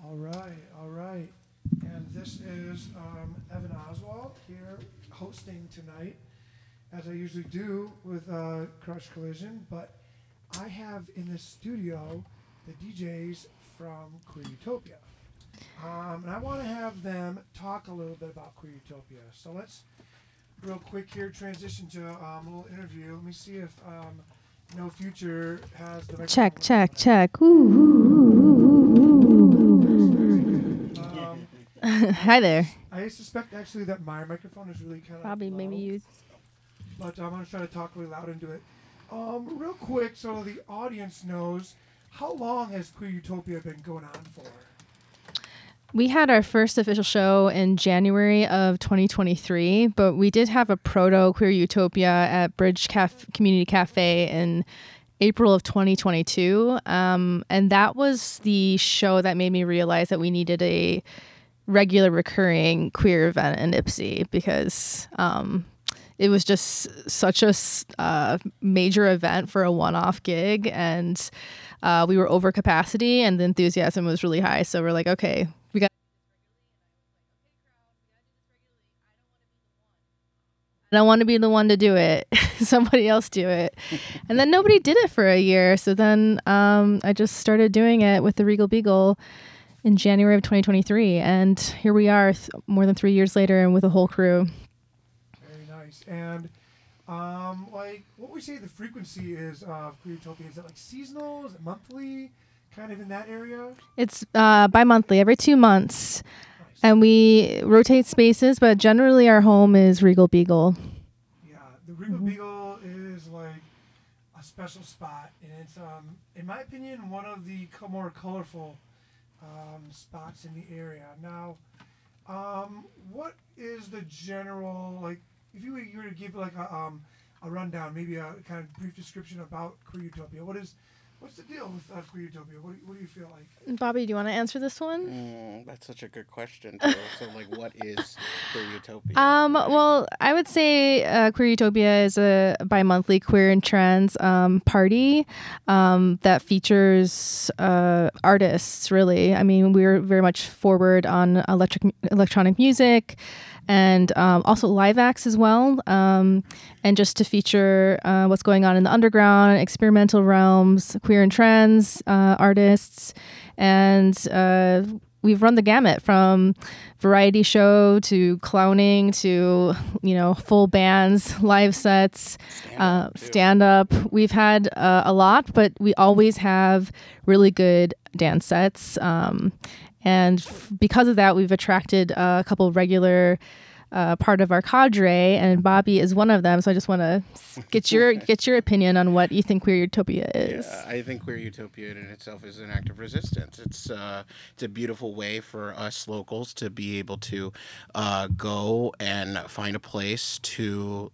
All right, all right. And this is Evan Oswald here hosting tonight, as I usually do with Crush Collision. But I have in the studio the DJs from Queer Utopia. And I want to have them talk a little bit about Queer Utopia. So let's, real quick here, transition to a little interview. Let me see if No Future has the Check, microphone. check, check. Ooh. Hi there. I suspect actually that my microphone is really kind of Bobby, low, maybe you. but I'm gonna try to talk really loud into it. Real quick, so the audience knows, how long has Queer Utopia been going on for? We had our first official show in January of 2023, but we did have a proto Queer Utopia at Bridge Community Cafe in April of 2022. And that was the show that made me realize that we needed a regular recurring queer event in Ipsy because it was just such a major event for a one-off gig, and we were over capacity and the enthusiasm was really high. So we're like, okay, we got. I don't want to be the one to do it. Somebody else do it. And then nobody did it for a year. So then I just started doing it with the Regal Beagle in January of 2023. And here we are more than 3 years later and with a whole crew. Very nice. And like, what would we say the frequency is of Queer Utopia? Is it like seasonal? Is it monthly? Kind of in that area? It's bi-monthly, every 2 months. Nice. And we rotate spaces, but generally our home is Regal Beagle. Yeah, the Regal Beagle is like a special spot, and it's, in my opinion, one of the more colorful spots in the area. Now, what is the general, like, if you were to give like a rundown, maybe a kind of brief description about Queer Utopia, what's the deal with Queer Utopia? What do you feel like? Bobby, do you want to answer this one? That's such a good question, too. So, like, what is Queer Utopia? Well, I would say Queer Utopia is a bi-monthly queer and trans party that features artists, really. I mean, we're very much forward on electronic music and also live acts as well. And just to feature what's going on in the underground, experimental realms, queer and trans artists. And we've run the gamut from variety show to clowning to, full bands, live sets, stand up. We've had a lot, but we always have really good dance sets. And because of that, we've attracted a couple of regular part of our cadre, and Bobby is one of them. So I just want to get your opinion on what you think Queer Utopia is. Yeah, I think Queer Utopia in itself is an act of resistance. It's a beautiful way for us locals to be able to go and find a place to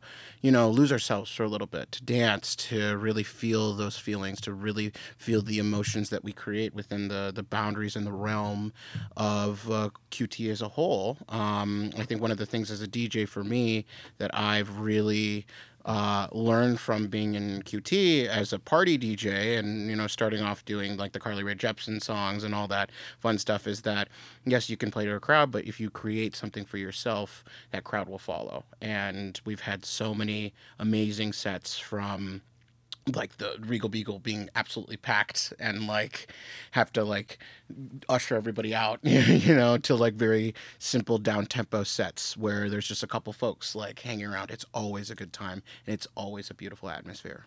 lose ourselves for a little bit, to dance, to really feel those feelings, to really feel the emotions that we create within the boundaries and the realm of QT as a whole. I think one of the things as a DJ for me that I've really learned from being in QT as a party DJ and, starting off doing like the Carly Rae Jepsen songs and all that fun stuff is that, yes, you can play to a crowd, but if you create something for yourself, that crowd will follow. And we've had so many amazing sets from like the Regal Beagle being absolutely packed and like have to like usher everybody out, to like very simple down tempo sets where there's just a couple folks like hanging around. It's always a good time and it's always a beautiful atmosphere.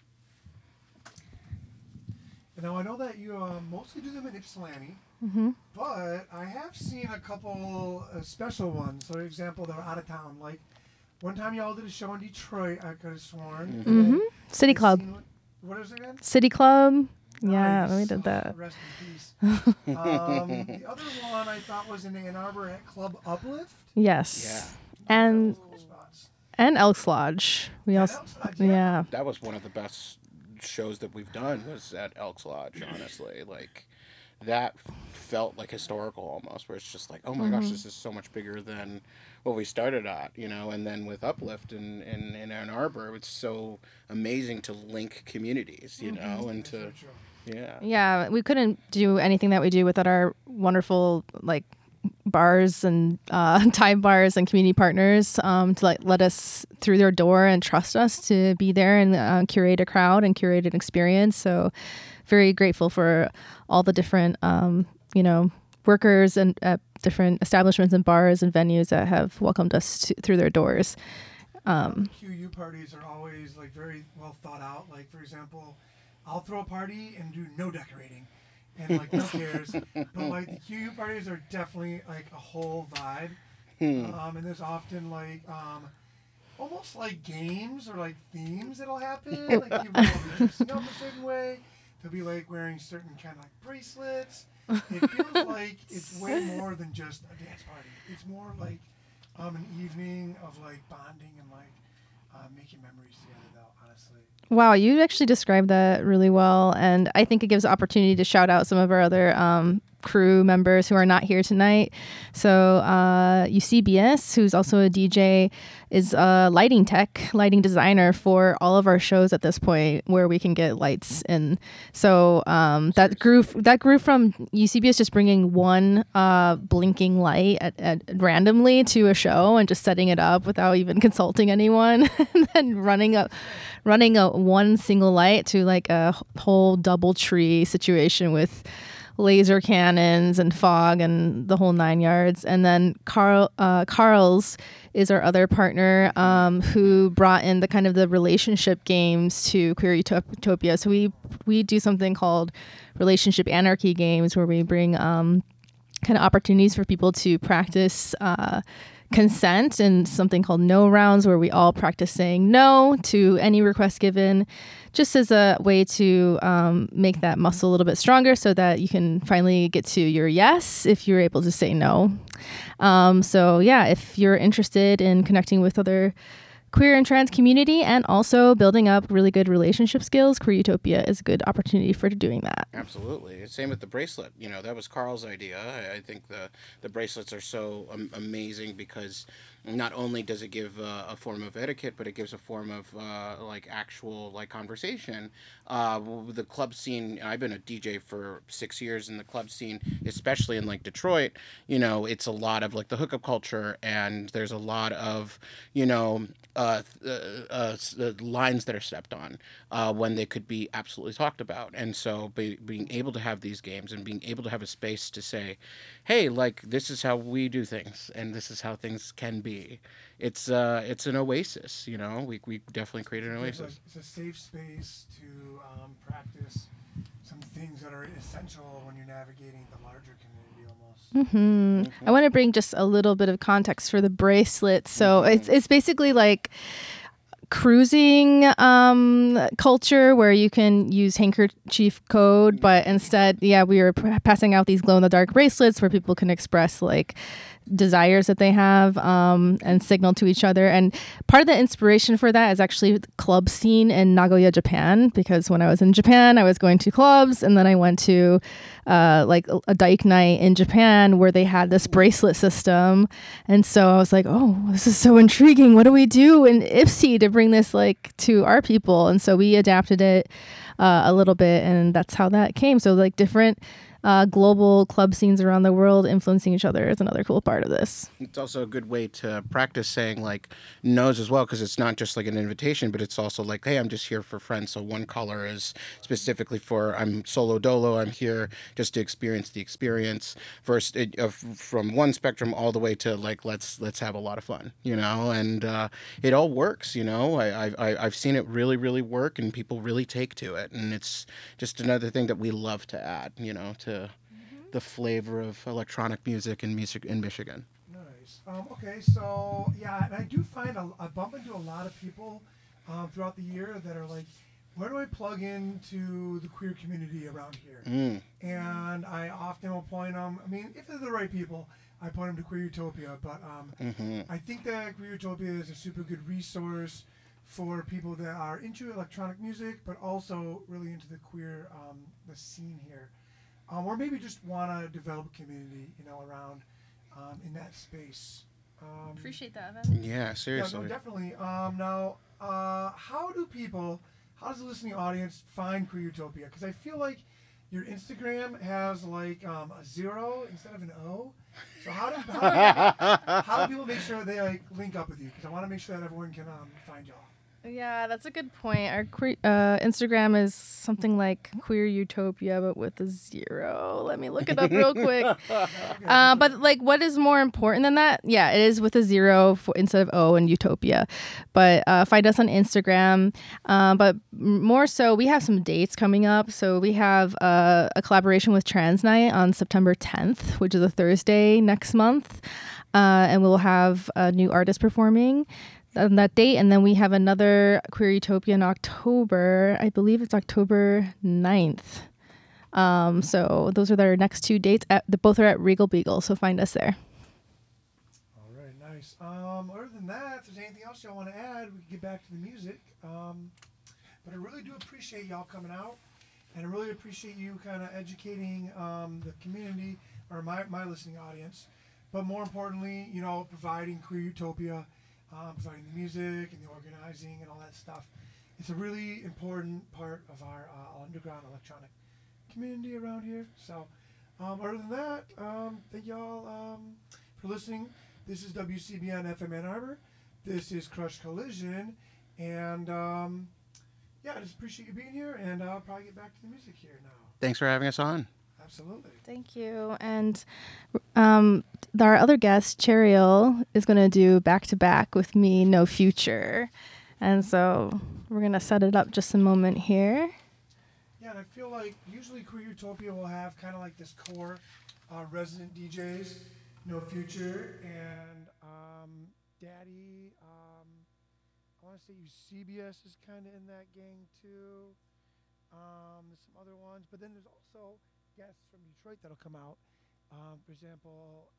Now I know that you mostly do them in Ypsilanti, but I have seen a couple special ones. For example, they're out of town. Like one time y'all did a show in Detroit, I could have sworn. City Club. What is it again? City Club. Nice. Yeah, we did that. Rest in peace. The other one I thought was in Ann Arbor at Club Uplift. Yes. And Cool spots. and Elks Lodge. We also Elks Lodge, yeah. That was one of the best shows that we've done was at Elks Lodge, honestly. Like that felt like historical almost, where it's just like, oh my gosh, this is so much bigger than what we started at, and then with Uplift in Ann Arbor, it's so amazing to link communities, and to, That's so true. yeah. Yeah, we couldn't do anything that we do without our wonderful like bars and time bars and community partners to let us through their door and trust us to be there and curate a crowd and curate an experience. So very grateful for all the different workers and different establishments and bars and venues that have welcomed us through their doors. QU parties are always like very well thought out. Like for example, I'll throw a party and do no decorating, and like no cares. But like the QU parties are definitely like a whole vibe. And there's often like almost like games or like themes that'll happen. Like people will be dressing up a certain way. They'll be like wearing certain kind of like bracelets. It feels like it's way more than just a dance party. It's more like an evening of like bonding and like making memories together, though, honestly. Wow, you actually described that really well. And I think it gives opportunity to shout out some of our other crew members who are not here tonight. So UCBS, who's also a DJ, is a lighting designer for all of our shows at this point where we can get lights in. So that grew from UCBS just bringing one blinking light at randomly to a show and just setting it up without even consulting anyone and then running a one single light to like a whole double tree situation with laser cannons and fog and the whole 9 yards. And then Carl's is our other partner who brought in the kind of the relationship games to Queer Utopia. So we do something called relationship anarchy games where we bring kind of opportunities for people to practice consent and something called no rounds where we all practice saying no to any request given, just as a way to make that muscle a little bit stronger so that you can finally get to your yes if you're able to say no. So yeah, if you're interested in connecting with other queer and trans community and also building up really good relationship skills, Queer Utopia is a good opportunity for doing that. Absolutely. Same with the bracelet. That was Carl's idea. I think the bracelets are so amazing because not only does it give a form of etiquette, but it gives a form of like actual like conversation. The club scene, I've been a DJ for 6 years in the club scene, especially in like Detroit, it's a lot of like the hookup culture, and there's a lot of, lines that are stepped on when they could be absolutely talked about. And so being able to have these games and being able to have a space to say, hey, like this is how we do things and this is how things can be. It's an oasis, we definitely created an oasis. It's a safe space to practice some things that are essential when you're navigating the larger community almost. Mm-hmm. I want to bring just a little bit of context for the bracelet. So it's basically like cruising culture where you can use handkerchief code, but instead, we were passing out these glow-in-the-dark bracelets where people can express like desires that they have and signal to each other. And part of the inspiration for that is actually the club scene in Nagoya, Japan, because when I was in Japan, I was going to clubs, and then I went to like a dyke night in Japan where they had this bracelet system. And so I was like, oh, this is so intriguing. What do we do in Ipsy to bring this like to our people? And so we adapted it a little bit, and that's how that came. So like different global club scenes around the world influencing each other is another cool part of this. It's also a good way to practice saying like no's as well, because it's not just like an invitation, but it's also like, hey, I'm just here for friends. So one color is specifically for I'm solo dolo. I'm here just to experience the experience. Versus from one spectrum all the way to like let's have a lot of fun, and it all works. I've seen it really, really work, and people really take to it, and it's just another thing that we love to add, to the flavor of electronic music and music in Michigan. Nice. Okay, so yeah, and I do find I bump into a lot of people throughout the year that are like, where do I plug into the queer community around here? And I often will point them, if they're the right people, I point them to Queer Utopia. But I think that Queer Utopia is a super good resource for people that are into electronic music, but also really into the queer the scene here. Or maybe just want to develop a community, around in that space. Appreciate that, Evan. Yeah, seriously. Yeah, no, definitely. Now, how does the listening audience find Queer Utopia? Because I feel like Your Instagram has like a 0 instead of an O. So how do people make sure they like link up with you? Because I want to make sure that everyone can find y'all. Yeah, that's a good point. Our Instagram is something like Queer Utopia, but with a 0. Let me look it up real quick. But like, what is more important than that? Yeah, it is with a 0 instead of O in Utopia. But find us on Instagram. But more so, we have some dates coming up. So we have a collaboration with Trans Night on September 10th, which is a Thursday next month. And we'll have a new artist performing on that date, and then we have another Queer Utopia in October. I believe it's October 9th. So those are our next 2 dates. Both are at Regal Beagle, so find us there. All right, nice. Other than that, if there's anything else y'all want to add, we can get back to the music. But I really do appreciate y'all coming out, and I really appreciate you kind of educating the community or my listening audience. But more importantly, providing Queer Utopia. Providing the music and the organizing and all that stuff. It's a really important part of our underground electronic community around here. So, other than that, thank y'all for listening. This is WCBN FM Ann Arbor. This is Crush Collision. And, I just appreciate you being here. And I'll probably get back to the music here now. Thanks for having us on. Absolutely. Thank you. And our other guest, Cheriel, is going to do back-to-back with me, No Future. And so we're going to set it up just a moment here. Yeah, and I feel like usually Queer Utopia will have kind of like this core resident DJs, No Future, and Daddy. I want to say CBS is kind of in that gang too. There's some other ones, but then there's also guests from Detroit that'll come out. For example,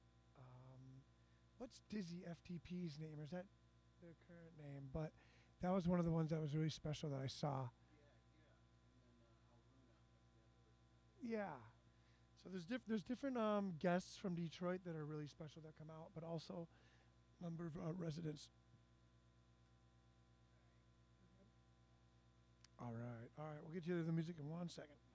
what's Dizzy FTP's name? Or is that their current name? But that was one of the ones that was really special that I saw. Yeah. So there's different guests from Detroit that are really special that come out, but also a number of residents. All right. We'll get you to the music in 1 second.